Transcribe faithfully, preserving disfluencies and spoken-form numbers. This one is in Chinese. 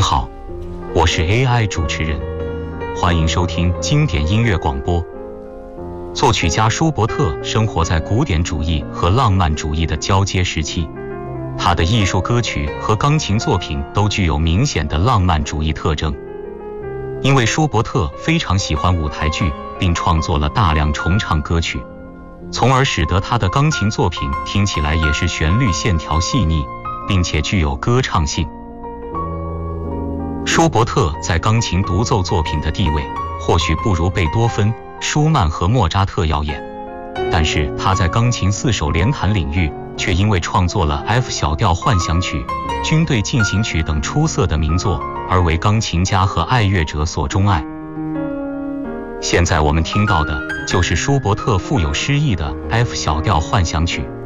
好，我是 A I 主持人，欢迎收听经典音乐广播。作曲家舒伯特生活在古典主义和浪漫主义的交接时期，他的艺术歌曲和钢琴作品都具有明显的浪漫主义特征。因为舒伯特非常喜欢舞台剧，并创作了大量重唱歌曲，从而使得他的钢琴作品听起来也是旋律线条细腻，并且具有歌唱性。舒伯特在钢琴独奏作品的地位或许不如贝多芬、舒曼和莫扎特耀眼，但是他在钢琴四手联弹领域却因为创作了 F 小调幻想曲、军队进行曲等出色的名作而为钢琴家和爱乐者所钟爱。现在我们听到的就是舒伯特富有诗意的 F 小调幻想曲。